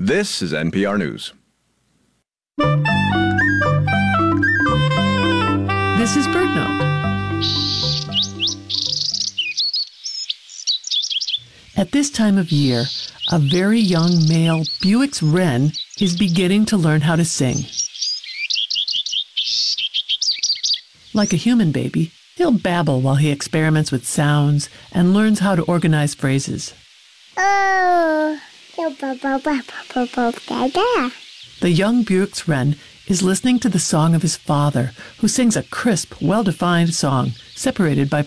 This is NPR News. This is BirdNote. At this time of year, a very young male Bewick's wren is beginning to learn how to sing. Like a human baby, he'll babble while he experiments with sounds and learns how to organize phrases. Oh, The young Bewick's wren is listening to the song of his father, who sings a crisp, well-defined song, separated by